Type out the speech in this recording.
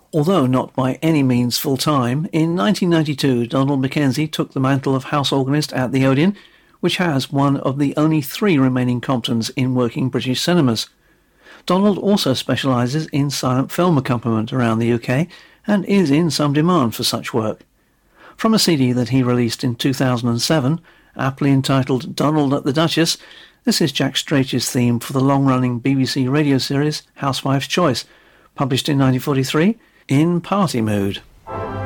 Although not by any means full-time, in 1992 Donald Mackenzie took the mantle of house organist at the Odeon, which has one of the only 3 remaining Comptons in working British cinemas. Donald also specialises in silent film accompaniment around the UK and is in some demand for such work. From a CD that he released in 2007, aptly entitled Donald at the Duchess, this is Jack Strachey's theme for the long-running BBC radio series Housewife's Choice, published in 1943, in Party Mood.